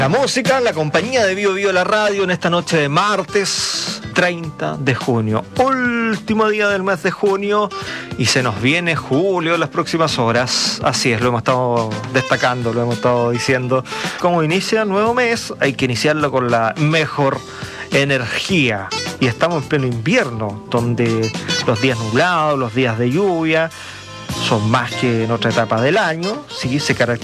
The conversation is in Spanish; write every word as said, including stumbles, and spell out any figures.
La música, la compañía de Bio Bio la radio en esta noche de martes treinta de junio, último día del mes de junio, y se nos viene julio en las próximas horas. Así es, lo hemos estado destacando, lo hemos estado diciendo. Como inicia el nuevo mes, hay que iniciarlo con la mejor energía. Y estamos en pleno invierno, donde los días nublados, los días de lluvia son más que en otra etapa del año. Sí, se caracteriza